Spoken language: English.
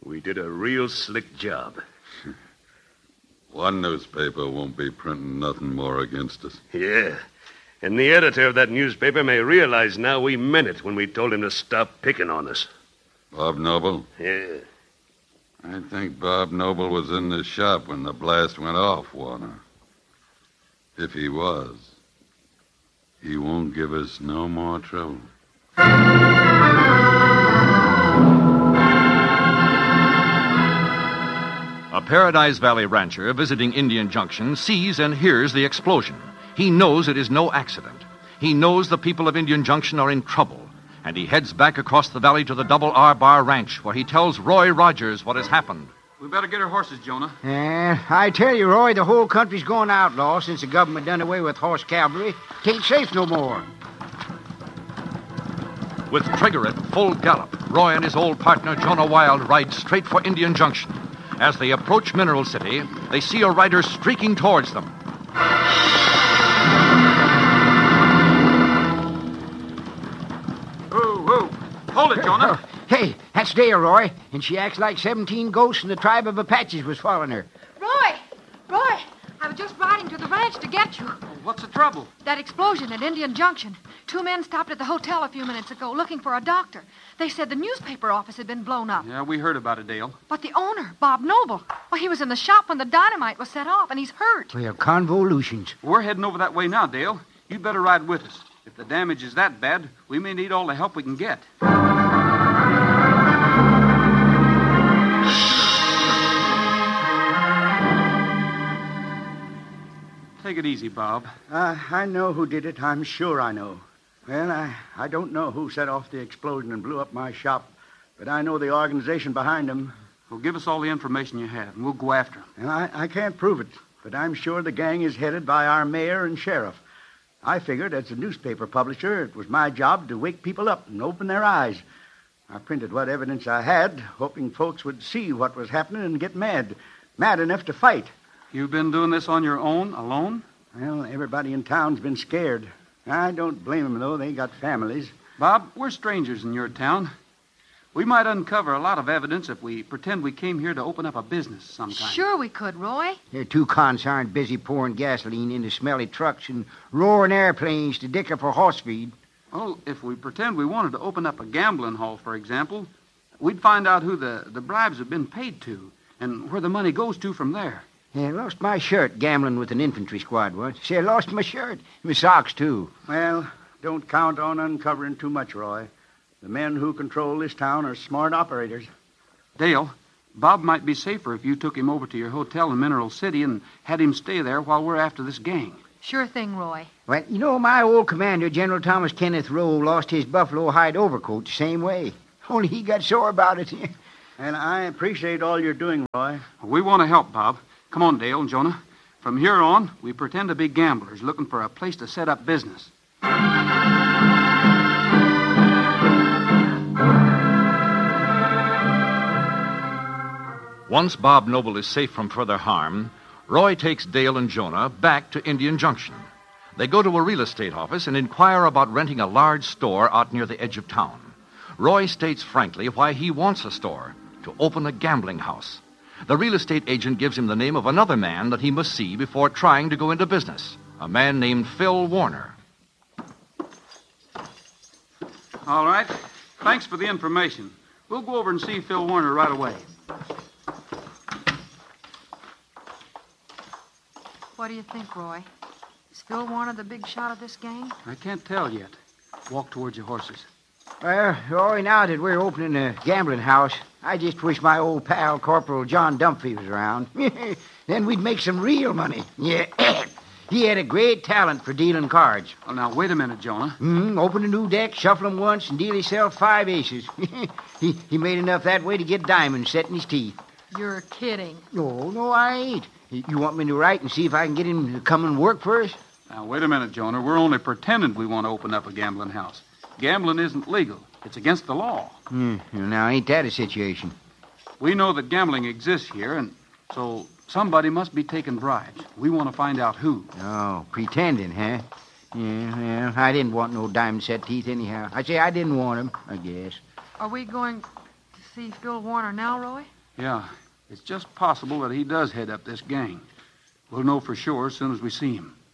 We did a real slick job. One newspaper won't be printing nothing more against us. Yeah. And the editor of that newspaper may realize now we meant it when we told him to stop picking on us. Bob Noble? Yeah. I think Bob Noble was in the shop when the blast went off, Warner. If he was, he won't give us no more trouble. A Paradise Valley rancher visiting Indian Junction sees and hears the explosion. He knows it is no accident. He knows the people of Indian Junction are in trouble, and he heads back across the valley to the Double R Bar Ranch, where he tells Roy Rogers what has happened. We better get our horses, Jonah. I tell you, Roy, the whole country's going outlaw since the government done away with horse cavalry. Tain't safe no more. With Trigger at full gallop, Roy and his old partner, Jonah Wild, ride straight for Indian Junction. As they approach Mineral City, they see a rider streaking towards them. Whoa. Hold it, Jonah. Hey, that's Dale, Roy, and she acts like 17 ghosts and the tribe of Apaches was following her. Roy, I was just riding to the ranch to get you. What's the trouble? That explosion at Indian Junction. 2 men stopped at the hotel a few minutes ago looking for a doctor. They said the newspaper office had been blown up. Yeah, we heard about it, Dale. But the owner, Bob Noble, well, he was in the shop when the dynamite was set off, and he's hurt. Well, convolutions. We're heading over that way now, Dale. You better ride with us. If the damage is that bad, we may need all the help we can get. Take it easy, Bob. I know who did it. I'm sure I know. Well, I don't know who set off the explosion and blew up my shop, but I know the organization behind them. Well, give us all the information you have, and we'll go after them. And I can't prove it, but I'm sure the gang is headed by our mayor and sheriff. I figured as a newspaper publisher, it was my job to wake people up and open their eyes. I printed what evidence I had, hoping folks would see what was happening and get mad enough to fight. You've been doing this on your own, alone? Well, everybody in town's been scared. I don't blame them, though. They got families. Bob, we're strangers in your town. We might uncover a lot of evidence if we pretend we came here to open up a business sometime. Sure we could, Roy. They're 2 consarned busy pouring gasoline into smelly trucks and roaring airplanes to dicker for horse feed. Well, if we pretend we wanted to open up a gambling hall, for example, we'd find out who the bribes have been paid to and where the money goes to from there. I lost my shirt gambling with an infantry squad once. See, I lost my shirt. My socks, too. Well, don't count on uncovering too much, Roy. The men who control this town are smart operators. Dale, Bob might be safer if you took him over to your hotel in Mineral City and had him stay there while we're after this gang. Sure thing, Roy. Well, you know, my old commander, General Thomas Kenneth Rowe, lost his buffalo hide overcoat the same way. Only he got sore about it. And I appreciate all you're doing, Roy. We want to help, Bob. Come on, Dale and Jonah. From here on, we pretend to be gamblers looking for a place to set up business. Once Bob Noble is safe from further harm, Roy takes Dale and Jonah back to Indian Junction. They go to a real estate office and inquire about renting a large store out near the edge of town. Roy states frankly why he wants a store, to open a gambling house. The real estate agent gives him the name of another man that he must see before trying to go into business, a man named Phil Warner. All right. Thanks for the information. We'll go over and see Phil Warner right away. What do you think, Roy? Is Phil Warner the big shot of this gang? I can't tell yet. Walk towards your horses. Well, Roy, now that we're opening a gambling house, I just wish my old pal, Corporal John Dumphy, was around. Then we'd make some real money. Yeah. He had a great talent for dealing cards. Well, now, wait a minute, Jonah. Open a new deck, shuffle 'em once, and deal himself 5 aces. He made enough that way to get diamonds set in his teeth. You're kidding. No, I ain't. You want me to write and see if I can get him to come and work for us? Now, wait a minute, Jonah. We're only pretending we want to open up a gambling house. Gambling isn't legal. It's against the law. Now, ain't that a situation? We know that gambling exists here, and so somebody must be taking bribes. We want to find out who. Oh, pretending, huh? Yeah, I didn't want no diamond set teeth anyhow. I say I didn't want them, I guess. Are we going to see Phil Warner now, Roy? Yeah, it's just possible that he does head up this gang. We'll know for sure as soon as we see him.